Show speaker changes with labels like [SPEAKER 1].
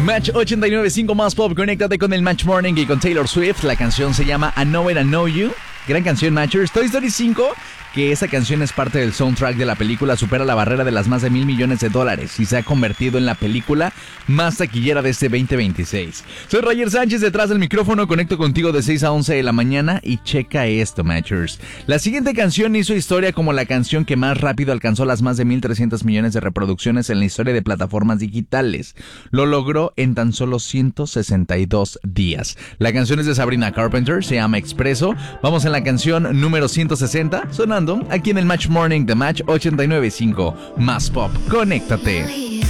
[SPEAKER 1] Match 89.5 más pop, conéctate con el Match Morning y con Taylor Swift. La canción se llama I Know It, I Know You. Gran canción, Matchers. Toy Story 5, que esa canción es parte del soundtrack de la película, supera la barrera de las más de $1,000 millones y se ha convertido en la película más taquillera de este 2026. Soy Roger Sánchez, detrás del micrófono, conecto contigo de 6 a 11 de la mañana y checa esto, Matchers. La siguiente canción hizo historia como la canción que más rápido alcanzó las más de 1,300 millones de reproducciones en la historia de plataformas digitales. Lo logró en tan solo 162 días. La canción es de Sabrina Carpenter, se llama Expreso. Vamos en la canción número 160, sonando aquí en el Match Morning de Match 89.5 más pop. Conéctate.